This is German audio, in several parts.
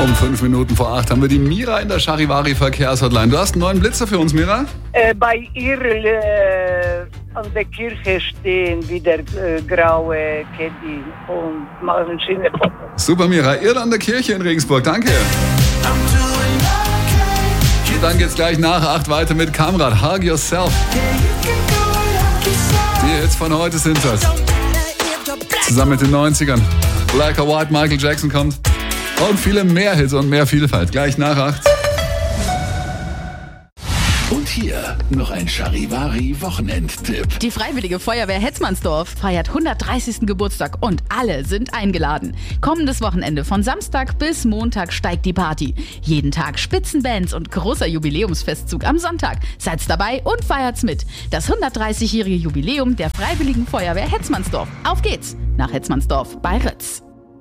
Um 5 Minuten vor 8 haben wir die Mira in der Charivari-Verkehrshotline. Du hast einen neuen Blitzer für uns, Mira? Bei ihr an der Kirche stehen wieder graue Caddy und machen schöne Fotos. Super, Mira. Irr an der Kirche in Regensburg. Danke. Und dann geht's gleich nach 8 weiter mit Kamrat. Hug Yourself. Die Hits von heute sind das. Zusammen mit den 90ern. Black or White, Michael Jackson kommt. Und viele mehr Hits und mehr Vielfalt. Gleich nach 8. Und hier noch ein Charivari-Wochenendtipp. Die Freiwillige Feuerwehr Hetmansdorf feiert 130. Geburtstag und alle sind eingeladen. Kommendes Wochenende von Samstag bis Montag steigt die Party. Jeden Tag Spitzenbands und großer Jubiläumsfestzug am Sonntag. Seid's dabei und feiert's mit. Das 130-jährige Jubiläum der Freiwilligen Feuerwehr Hetmansdorf. Auf geht's nach Hetmansdorf bei Ritz.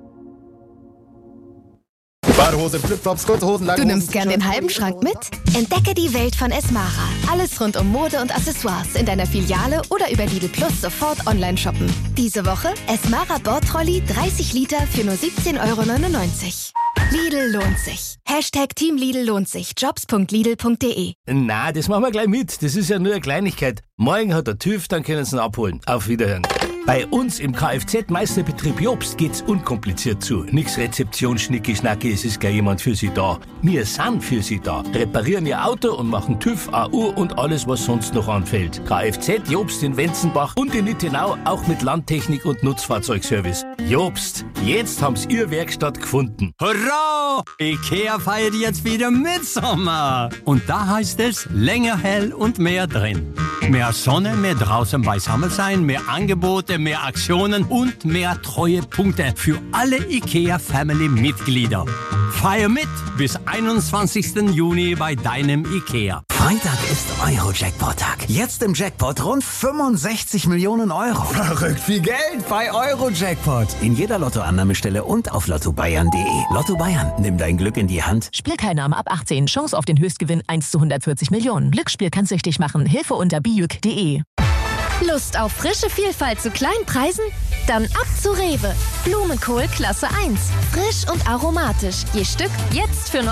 Badehose, Flipflops, kurze Hosen, lange Du Hosen. nimmst gern den halben Schrank mit? Entdecke die Welt von Esmara. Alles rund um Mode und Accessoires in deiner Filiale oder über Lidl Plus sofort online shoppen. Diese Woche Esmara Bordtrolley 30 Liter für nur 17,99 €. Lidl lohnt sich. Hashtag Team Lidl lohnt sich. Jobs.lidl.de. Na, das machen wir gleich mit. Das ist ja nur eine Kleinigkeit. Morgen hat der TÜV, dann können Sie ihn abholen. Auf Wiederhören. Bei uns im Kfz-Meisterbetrieb Jobst geht's unkompliziert zu. Nix Rezeption, Schnicki-Schnacki, es ist gleich jemand für Sie da. Wir sind für Sie da. Reparieren Ihr Auto und machen TÜV, AU und alles, was sonst noch anfällt. Kfz Jobst in Wenzenbach und in Nittenau auch mit Landtechnik und Nutzfahrzeugservice. Jobst, jetzt haben's Ihr Werkstatt gefunden. Hurra! IKEA feiert jetzt wieder Mitsommer. Und da heißt es länger hell und mehr drin. Mehr Sonne, mehr draußen beisammen sein, mehr Angebote, mehr Aktionen und mehr Treuepunkte für alle IKEA-Family-Mitglieder. Feier mit bis 21. Juni bei deinem IKEA. Freitag ist Euro-Jackpot-Tag. Jetzt im Jackpot rund 65 Millionen Euro. Verrückt viel Geld bei Euro-Jackpot. In jeder Lottoannahmestelle und auf lottobayern.de. Lotto Bayern, nimm dein Glück in die Hand. Spielteilnahme ab 18. Chance auf den Höchstgewinn 1 zu 140 Millionen. Glücksspiel kann süchtig machen. Hilfe unter bijuk.de. Lust auf frische Vielfalt zu kleinen Preisen? Dann ab zu Rewe. Blumenkohl Klasse 1. Frisch und aromatisch. Je Stück jetzt für nur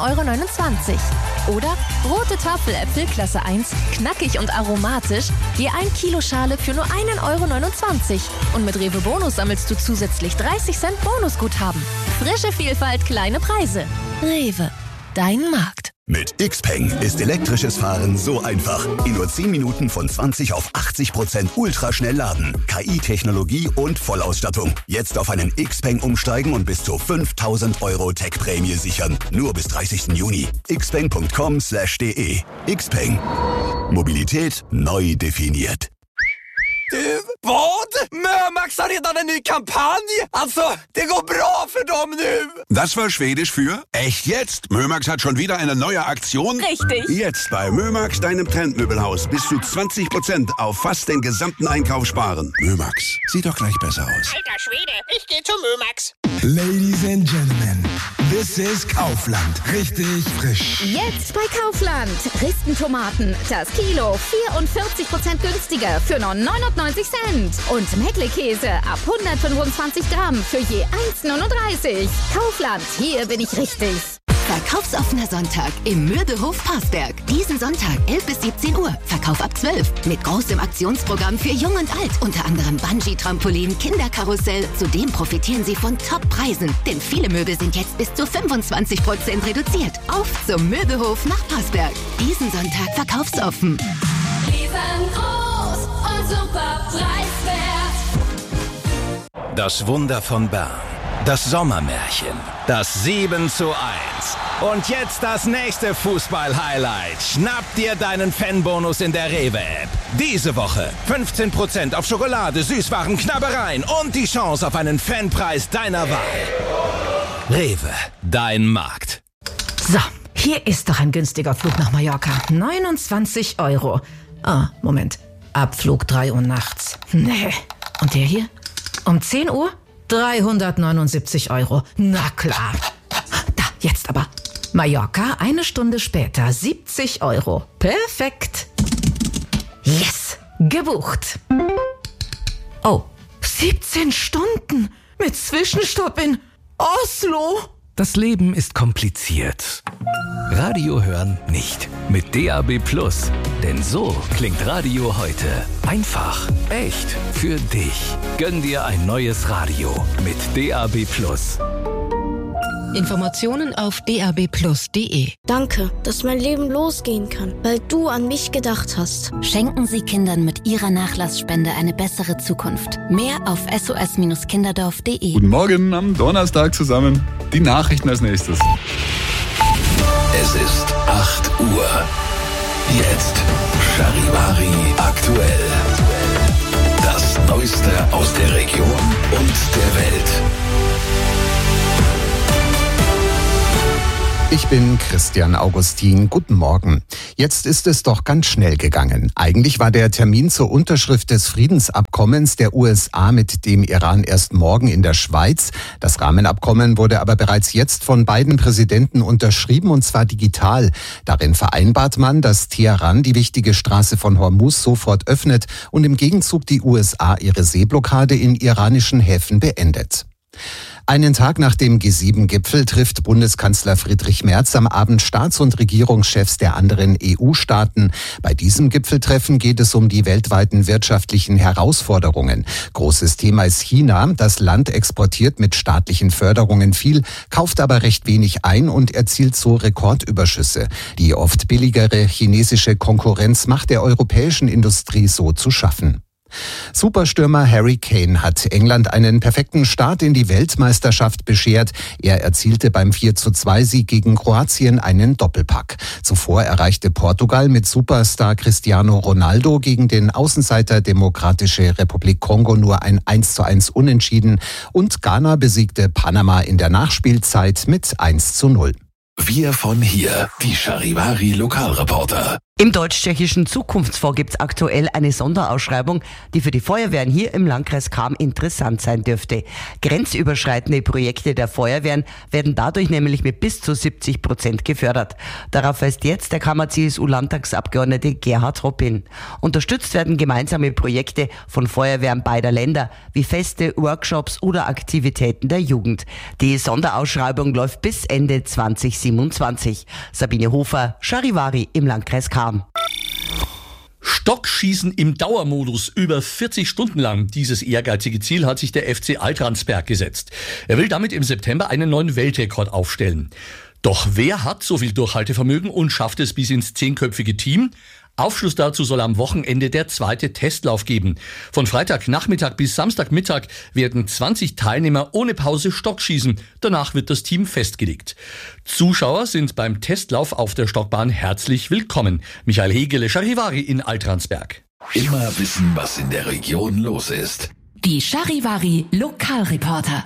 1,29 €. Oder rote Tafeläpfel Klasse 1. Knackig und aromatisch. Je 1 Kilo Schale für nur 1,29 €. Und mit Rewe Bonus sammelst du zusätzlich 30 Cent Bonusguthaben. Frische Vielfalt, kleine Preise. Rewe. Dein Markt. Mit Xpeng ist elektrisches Fahren so einfach. In nur 10 Minuten von 20 auf 80% ultraschnell laden. KI-Technologie und Vollausstattung. Jetzt auf einen Xpeng umsteigen und bis zu 5.000 € Tech-Prämie sichern. Nur bis 30. Juni. xpeng.com/de. Xpeng. Mobilität neu definiert. Vad? Mömax har redan en ny kampanj! Alltså, det går bra för dem nu! Das war Schwedisch für echt jetzt. Mömax hat schon wieder eine neue Aktion. Richtig. Jetzt bei Mömax, deinem Trendmöbelhaus, bis zu 20% auf fast den gesamten Einkauf sparen. Mömax, sieht doch gleich besser aus. Alter Schwede, ich geh zu Mömax. Ladies and Gentlemen, this is Kaufland. Richtig frisch. Jetzt bei Kaufland. Ristentomaten, das Kilo 44% günstiger für nur 99 Cent. Und Mettlekäse ab 125 Gramm für je 1,39 €. Kaufland, hier bin ich richtig. Verkaufsoffener Sonntag im Mürbehof Parsberg. Diesen Sonntag 11 bis 17 Uhr. Verkauf ab 12. Mit großem Aktionsprogramm für Jung und Alt. Unter anderem Bungee-Trampolin, Kinderkarussell. Zudem profitieren Sie von Top-Preisen. Denn viele Möbel sind jetzt bis zu 25% reduziert. Auf zum Möbelhof nach Parsberg. Diesen Sonntag verkaufsoffen. Riesengroß und super preiswert. Das Wunder von Bern. Das Sommermärchen. Das 7:1. Und jetzt das nächste Fußball-Highlight. Schnapp dir deinen Fanbonus in der Rewe-App. Diese Woche 15% auf Schokolade, Süßwaren, Knabbereien und die Chance auf einen Fanpreis deiner Wahl. Rewe, dein Markt. So, hier ist doch ein günstiger Flug nach Mallorca. 29 €. Ah, Moment. Abflug 3 Uhr nachts. Nee. Und der hier? Um 10 Uhr? 379 €. Na klar. Da, jetzt aber. Mallorca, 1 Stunde später, 70 €. Perfekt. Yes, gebucht. Oh, 17 Stunden mit Zwischenstopp in Oslo. Das Leben ist kompliziert. Radio hören nicht. Mit DAB+. Denn so klingt Radio heute. Einfach, echt, für dich. Gönn dir ein neues Radio mit DAB+. Informationen auf dabplus.de. Danke, dass mein Leben losgehen kann, weil du an mich gedacht hast. Schenken Sie Kindern mit Ihrer Nachlassspende eine bessere Zukunft. Mehr auf sos-kinderdorf.de. Guten Morgen am Donnerstag zusammen. Die Nachrichten als nächstes. Es ist 8 Uhr. Jetzt Charivari aktuell. Das Neueste aus der Region und der Welt. Ich bin Christian Augustin. Guten Morgen. Jetzt ist es doch ganz schnell gegangen. Eigentlich war der Termin zur Unterschrift des Friedensabkommens der USA mit dem Iran erst morgen in der Schweiz. Das Rahmenabkommen wurde aber bereits jetzt von beiden Präsidenten unterschrieben, und zwar digital. Darin vereinbart man, dass Teheran die wichtige Straße von Hormuz sofort öffnet und im Gegenzug die USA ihre Seeblockade in iranischen Häfen beendet. Einen Tag nach dem G7-Gipfel trifft Bundeskanzler Friedrich Merz am Abend Staats- und Regierungschefs der anderen EU-Staaten. Bei diesem Gipfeltreffen geht es um die weltweiten wirtschaftlichen Herausforderungen. Großes Thema ist China. Das Land exportiert mit staatlichen Förderungen viel, kauft aber recht wenig ein und erzielt so Rekordüberschüsse. Die oft billigere chinesische Konkurrenz macht der europäischen Industrie so zu schaffen. Superstürmer Harry Kane hat England einen perfekten Start in die Weltmeisterschaft beschert. Er erzielte beim 4:2-Sieg gegen Kroatien einen Doppelpack. Zuvor erreichte Portugal mit Superstar Cristiano Ronaldo gegen den Außenseiter Demokratische Republik Kongo nur ein 1:1 Unentschieden und Ghana besiegte Panama in der Nachspielzeit mit 1:0. Wir von hier, die Charivari Lokalreporter. Im Deutsch-Tschechischen Zukunftsfonds gibt es aktuell eine Sonderausschreibung, die für die Feuerwehren hier im Landkreis Cham interessant sein dürfte. Grenzüberschreitende Projekte der Feuerwehren werden dadurch nämlich mit bis zu 70% gefördert. Darauf weist jetzt der Chammer CSU-Landtagsabgeordnete Gerhard Hopp hin. Unterstützt werden gemeinsame Projekte von Feuerwehren beider Länder, wie Feste, Workshops oder Aktivitäten der Jugend. Die Sonderausschreibung läuft bis Ende 2027. Sabine Hofer, Charivari im Landkreis Cham. Stockschießen im Dauermodus über 40 Stunden lang. Dieses ehrgeizige Ziel hat sich der FC Altransberg gesetzt. Er will damit im September einen neuen Weltrekord aufstellen. Doch wer hat so viel Durchhaltevermögen und schafft es bis ins 10-köpfige Team? Aufschluss dazu soll am Wochenende der zweite Testlauf geben. Von Freitagnachmittag bis Samstagmittag werden 20 Teilnehmer ohne Pause Stockschießen. Danach wird das Team festgelegt. Zuschauer sind beim Testlauf auf der Stockbahn herzlich willkommen. Michael Hegele, Charivari in Altransberg. Immer wissen, was in der Region los ist. Die Charivari Lokalreporter.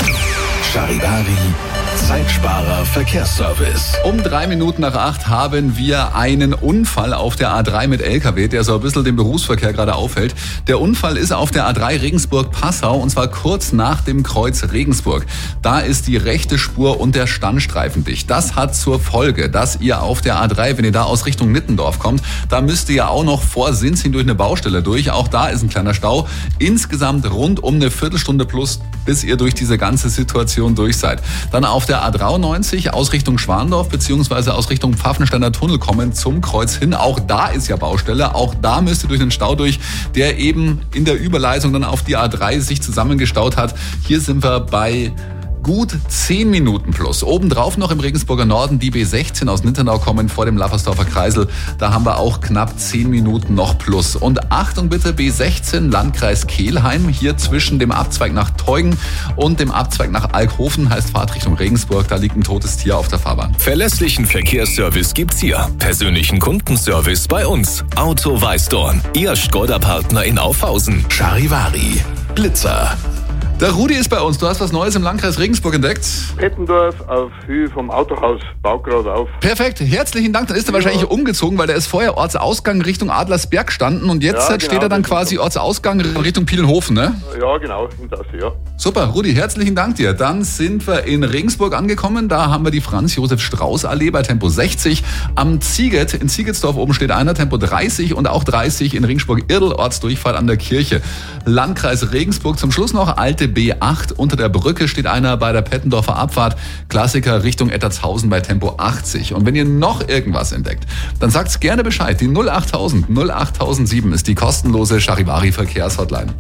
Charivari Zeitsparer Verkehrsservice. Um 8:03 haben wir einen Unfall auf der A3 mit LKW, der so ein bisschen den Berufsverkehr gerade aufhält. Der Unfall ist auf der A3 Regensburg-Passau und zwar kurz nach dem Kreuz Regensburg. Da ist die rechte Spur und der Standstreifen dicht. Das hat zur Folge, dass ihr auf der A3, wenn ihr da aus Richtung Nittendorf kommt, da müsst ihr ja auch noch vor Sinzin durch eine Baustelle durch. Auch da ist ein kleiner Stau. Insgesamt rund um eine Viertelstunde plus, bis ihr durch diese ganze Situation durch seid. Dann auf der A93 aus Richtung Schwandorf bzw. aus Richtung Pfaffensteiner Tunnel kommen zum Kreuz hin. Auch da ist ja Baustelle. Auch da müsst ihr durch den Stau durch, der eben in der Überleitung dann auf die A3 sich zusammengestaut hat. Hier sind wir bei gut 10 Minuten plus. Obendrauf noch im Regensburger Norden die B16 aus Ninternau kommen vor dem Laffersdorfer Kreisel. Da haben wir auch knapp 10 Minuten noch plus. Und Achtung bitte, B16 Landkreis Kelheim. Hier zwischen dem Abzweig nach Teugen und dem Abzweig nach Alkhofen heißt Fahrt Richtung Regensburg. Da liegt ein totes Tier auf der Fahrbahn. Verlässlichen Verkehrsservice gibt's hier. Persönlichen Kundenservice bei uns. Auto Weißdorn. Ihr Skoda-Partner in Aufhausen. Charivari Blitzer. Der Rudi ist bei uns. Du hast was Neues im Landkreis Regensburg entdeckt. Eppendorf auf Höhe vom Autohaus, baut gerade auf. Perfekt, herzlichen Dank. Dann ist er wahrscheinlich umgezogen, weil der ist vorher Ortsausgang Richtung Adlersberg gestanden und jetzt steht er dann quasi Ortsausgang Richtung Pielenhofen, ne? Ja, genau, in das, ja. Super, Rudi, herzlichen Dank dir. Dann sind wir in Regensburg angekommen. Da haben wir die Franz-Josef-Strauß-Allee bei Tempo 60. Am Zieget, in Ziegetsdorf oben steht einer, Tempo 30 und auch 30 in Regensburg-Irdl, Ortsdurchfahrt an der Kirche. Landkreis Regensburg zum Schluss noch, Alte B8. Unter der Brücke steht einer bei der Pettendorfer Abfahrt. Klassiker Richtung Ettertshausen bei Tempo 80. Und wenn ihr noch irgendwas entdeckt, dann sagt's gerne Bescheid. Die 08000 08007 ist die kostenlose Charivari-Verkehrshotline.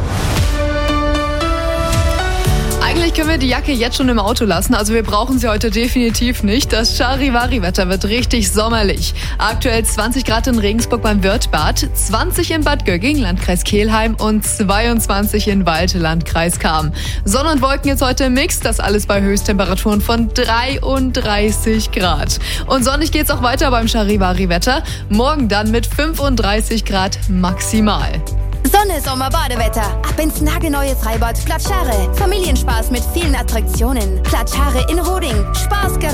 Eigentlich können wir die Jacke jetzt schon im Auto lassen, also wir brauchen sie heute definitiv nicht. Das Charivari-Wetter wird richtig sommerlich. Aktuell 20 Grad in Regensburg beim Wirtbad, 20 in Bad Gögging, Landkreis Kelheim und 22 in Walde, Landkreis Cham. Sonne und Wolken jetzt heute im Mix, das alles bei Höchsttemperaturen von 33 Grad. Und sonnig geht's auch weiter beim Charivari-Wetter, morgen dann mit 35 Grad maximal. Sonne, Sommer, Badewetter. Ab ins nagelneue Freibad Platschare. Familienspaß mit vielen Attraktionen. Platschare in Roding. Spaß